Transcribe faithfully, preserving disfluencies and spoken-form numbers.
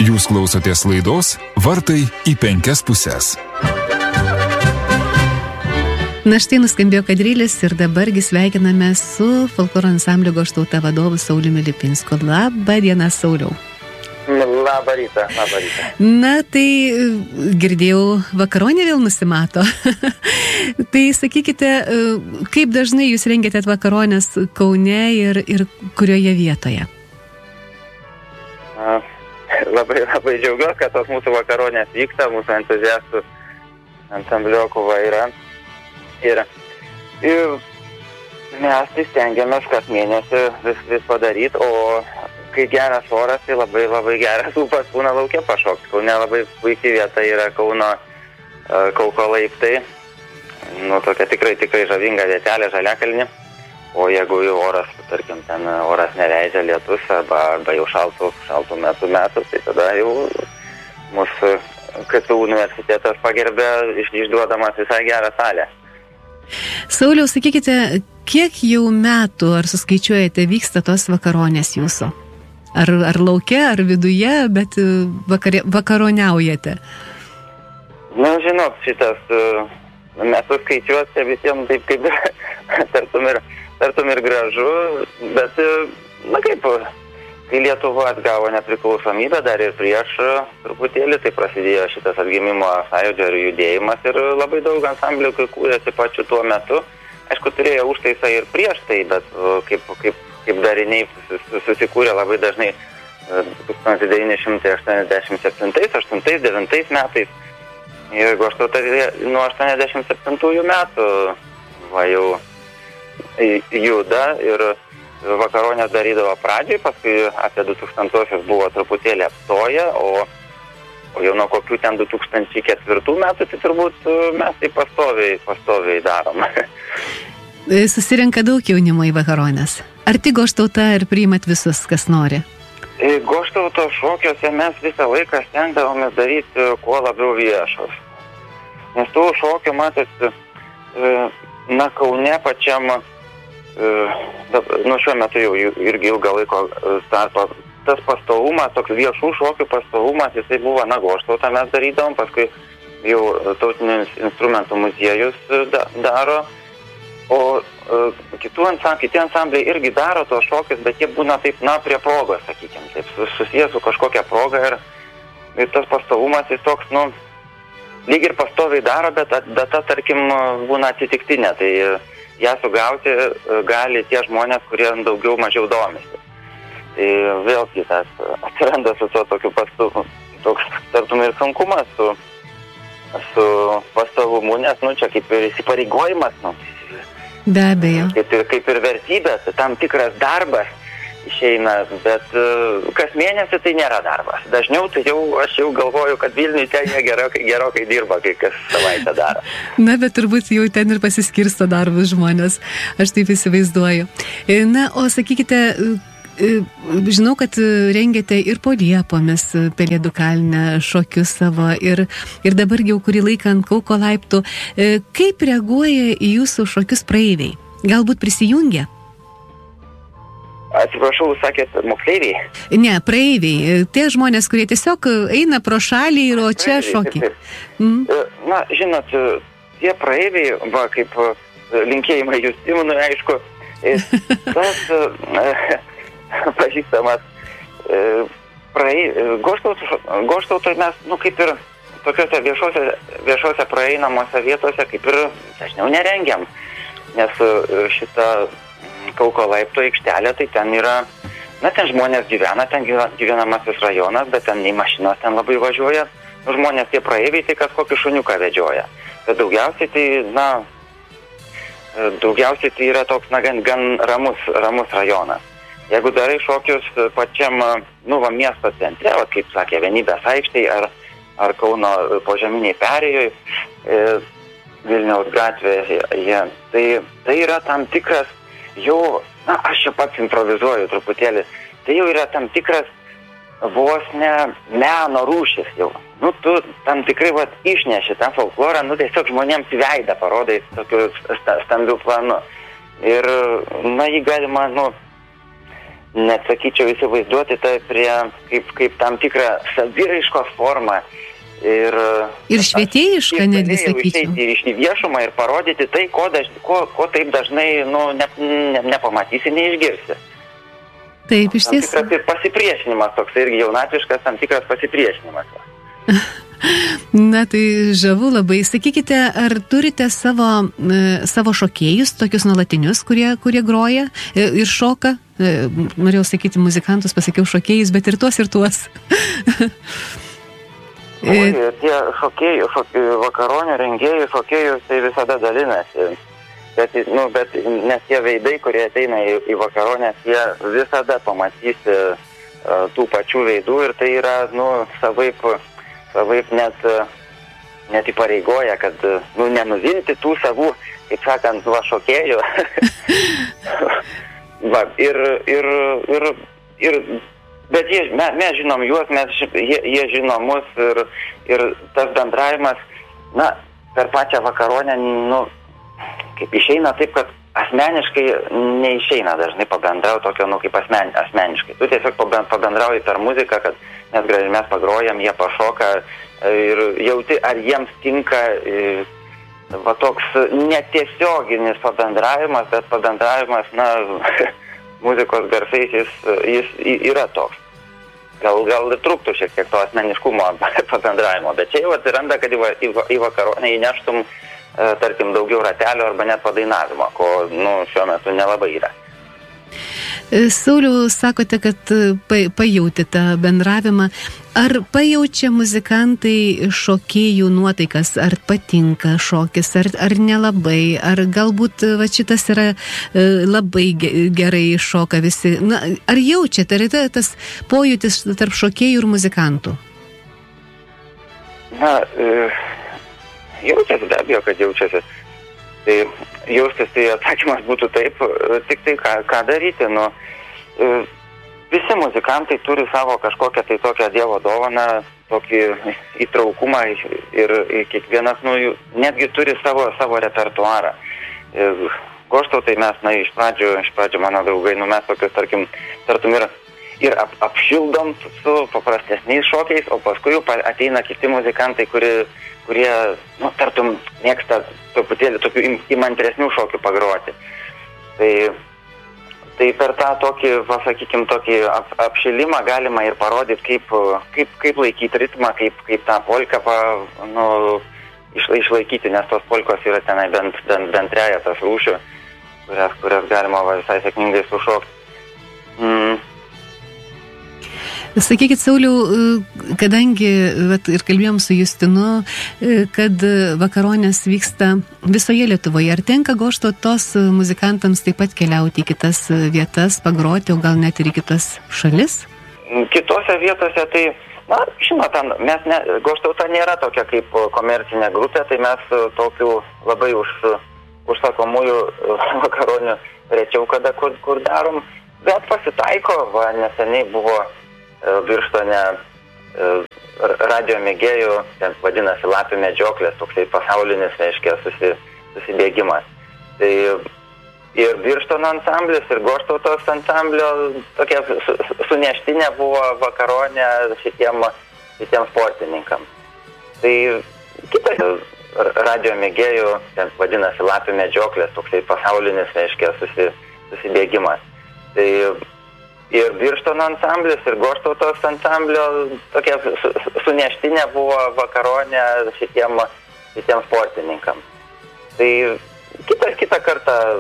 Jūs klausotės laidos Vartai į penkias pusės. Na štai nuskambėjo kadrilis ir dabargi sveikiname su folkloro ansamblio Goštauta vadovu Sauliumi Lipinsku. Labą dieną, Sauliau. Labą rytą, labą rytą. Na, tai girdėjau, vakaronė vėl nusimato. Tai sakykite, kaip dažnai jūs rengiate vakaronės Kaune ir, ir kurioje vietoje? A, labai, labai džiaugiuosi, kad tos mūsų vakaronės vyksta, mūsų entuziastų ansambliokų va yra. Ir, ir mes tai stengiamės kas mėnesį vis, vis padaryti, o kai geras oras, tai labai labai geras ūpas būna laukia pašokti. Kaune labai puikiai vieta yra Kauno uh, Kauko laiptai. Nu, tokia tikrai, tikrai žavinga vietelė, Žaliakalnį. O jeigu jau oras, tarkim, ten oras neleidžia lietus arba, arba jau šaltų, šaltų metų metų, tai tada jau mūsų K T U universitetas pagerbė iš, išduodamas visai gerą salę. Sauliau, sakykite, kiek jau metų, ar suskaičiuojate, vyksta tos vakaronės jūsų? Ar, ar laukia, ar viduje, bet vakare, vakaroniaujate? Na, žinot, šitas uh, metų skaičiuose visiems taip kaip tartum ir, tartum ir gražu, bet, uh, na kaip, kai Lietuva atgavo nepriklausomybę, dar ir prieš uh, truputėlį, tai prasidėjo šitas atgimimo sąjūdžio ir judėjimas ir labai daug ansamblių, kai kūrėsi pačiu tuo metu. Aišku, turėjo užtaisą ir prieš tai, bet uh, kaip, kaip kaip dariniai susikūrė labai dažnai tūkstantis devyni šimtai aštuoniasdešimt septintais, aštuntais, devintais metais. Ir Goštauta nuo aštuoniasdešimt septintųjų metų va jau juda ir vakaronės darydavo pradžiai, paskui apie du tūkstantosius buvo truputėlį apstoję, o, o jau nuo kokių ten du tūkstančiai ketvirtų metų, tai turbūt mes tai pastoviai, pastoviai darom. Susirenka daug jaunimo į vakaronės. Ar tik Goštauta ir priimat visus, kas nori? Goštauto šokiuose mes visą laiką stengdavomės daryti kuo labiau viešos. Nes tų šokių, matot, na, Kaune pačiam, nu, šiuo metu jau irgi ilgą laiko starto, tas pastovumas, toks viešų šokių pastovumas, jisai buvo, na, Goštauta mes darydavom, paskui jau Tautinis instrumentų muziejus daro. O uh, kitų ansam, kiti ansambliai irgi daro tos šokius, bet jie būna taip, na, prie progos, sakykime, taip, susijęs su kažkokia proga ir, ir tas pastovumas jis toks, nu, lyg ir pastoviai daro, bet data, tarkim, būna atsitiktinė, tai ją sugauti gali tie žmonės, kurie daugiau mažiau domisi. Tai vėlgi tas atsiranda su tuo tokiu pastovu, toks, tartum ir sunkumas su, su pastovumu, nes, nu, čia kaip ir įsipareigojimas, nu, be abejo. Kaip ir, kaip ir vertybės, tam tikras darbas išeina, bet uh, kas mėnesį tai nėra darbas. Dažniau tai jau aš jau galvoju, kad Vilniui ten jie gerokai, gerokai dirba, kai kas savaitę daro. Na, bet turbūt jau ten ir pasiskirsto darbus žmonės, aš taip įsivaizduoju. Na, o sakykite, žinau, kad rengiate ir po Liepomis Pelėdų kalne šokius savo ir, ir dabar jau kurį laiką ant Kauko laiptų. Kaip reaguoja į jūsų šokius praeiviai? Galbūt prisijungia? Atsiprašau, sakėt, moksleiviai? Ne, praeiviai. Tie žmonės, kurie tiesiog eina pro šalį ir o čia šokiai. Mm. Na, žinot, tie praeiviai, va, kaip linkėjimai Justimonui, aišku, tas pažįstamas praei, Goštautoj mes, nu, kaip ir tokiuose viešuose, viešuose praeinamose vietose kaip ir dažniau nerengiam, nes šita Kauko laiptų aikštelė, tai ten yra, na, ten žmonės gyvena, ten gyvenamasis rajonas, bet ten nei mašinos ten labai važiuoja, nu, žmonės tie praeiviai, tai kas kokį šuniuką vedžioja, bet daugiausiai tai, na, daugiausiai tai yra toks, na, gan, gan ramus, ramus rajonas. Jeigu darai šokius pačiam, nu, va, miesto centre, va, kaip sakė, Vienybės aikštėje ar, ar Kauno požeminiai perėjoj, e, Vilniaus gatvėje, ja, tai, tai yra tam tikras jau, na, aš čia pats improvizuoju truputėlį, tai jau yra tam tikras vos ne meno rūšis jau. Nu, tu tam tikrai, vat, išneši tą folklorą, nu, tiesiog žmonėms į veidą parodai tokiu stambiu planu. Ir, na, jį galima, nu, net sakyčiau įsivaizduoti tai prie kaip, kaip tam tikrą saviraiškos formą. Ir, ir švietėjišką netgi sakyčiau. Ir iš viešumą ir parodyti tai, ko, daž, ko, ko taip dažnai nu, ne, ne, nepamatysi, neišgirsi. Taip, iš tiesų. Tam tikras pasipriešinimas, toks irgi jaunatviškas, tam tikras pasipriešinimas. Na, tai žavu labai. Sakykite, ar turite savo, savo šokėjus, tokius nuolatinius, kurie, kurie groja ir šoka? Norėjau sakyti muzikantus, pasakiau šokėjus, bet ir tuos, ir tuos. O, tie šokėjų, šokėjų, vakaronio rengėjų šokėjus tai visada dalinasi. Bet, nu, bet nes tie veidai, kurie ateina į, į vakaronės, jie visada pamatysi uh, tų pačių veidų ir tai yra, nu, savaip, savaip net, net įpareigoja, kad, nu, nenuvilti tų savų, kaip sakant, va šokėjų. va, ir, ir, ir, ir Bet jie, mes, mes žinom juos, mes, jie, jie žino mus ir, ir tas bendravimas, na, per pačią vakaronę, nu, kaip išeina taip, kad asmeniškai neišeina dažnai pabendrauti tokio, nu, kaip asmen, asmeniškai. Tu tiesiog pabendrauji per muziką, kad mes, mes pagrojam, jie pašoka ir jauti, ar jiems tinka va toks netiesioginis pabendravimas, bet pabendravimas, na... muzikos garsais jis, jis yra toks. Gal, gal trūktų šiek tiek to asmeniškumo pabendravimo, bet čia jau atsiranda, kad į, į, į vakaronę įneštum, e, tarkim, daugiau ratelio arba net padainavimo, ko, nu, šiuo metu nelabai yra. Sauliau, sakote, kad pajauti tą bendravimą. Ar pajaučia muzikantai šokėjų nuotaikas? Ar patinka šokis, ar, ar nelabai? Ar galbūt va, šitas yra labai gerai šoka visi? Na, ar jaučiate, ar yra tas pojūtis tarp šokėjų ir muzikantų? Na, jaučiasi, be abejo, kad jaučiasi. Tai jaustis, tai atsakymas būtų taip, tik tai ką, ką daryti. Nu, visi muzikantai turi savo kažkokią tai tokią Dievo dovaną, tokį įtraukumą ir, ir kiekvienas, nu, netgi turi savo, savo repertuarą. Goštautai mes, na, iš pradžių, iš pradžių mano draugai, nu, mes tokius, tarkim, tartum ir, ir ap, apšildom su paprastesniais šokiais, o paskui jau ateina kiti muzikantai, kuri kurie, nu, tartum, mėgsta truputėlį tokių įmantresnių šokių pagroti. Tai, tai per tą tokį, pasakykim, tokį ap, apšilimą galima ir parodyti, kaip, kaip, kaip laikyti ritmą, kaip, kaip tą polką pa, nu, iš, išlaikyti, nes tos polkos yra tenai bent, bent, bent trejetas rūšių, kurias, kurias galima va, visai sėkmingai sušokti. Mm. Sakykit, Sauliau, kadangi vat, ir kalbėjom su Justinu, kad vakaronės vyksta visoje Lietuvoje, ar tenka Goštautos muzikantams taip pat keliauti į kitas vietas, pagroti, o gal net ir į kitas šalis? Kitose vietose tai, na, žinot, mes ne, Goštauta nėra tokia kaip komercinė grupė, tai mes tokių labai už, užsakomųjų vakaronių rečiau kada kur, kur darom, bet pasitaiko, va, neseniai buvo Birštone radio mėgėjų, ten vadinasi lapių medžioklės, toksai pasaulinis, reiškia, susi, susibėgimas. Tai ir Birštono ansamblis, ir Goštautos ansamblio tokia su, suneštinė buvo vakaronė šitiem, šitiem sportininkam. Tai kitas radio mėgėjų, ten vadinasi lapių medžioklės, toksai pasaulinis, reiškia, susi, susibėgimas. Tai ir Birštono ansamblis, ir Goštautos ansamblio tokia su, suneštinė buvo vakaronė šitiem, šitiem sportininkam. Tai kitą, kitą kartą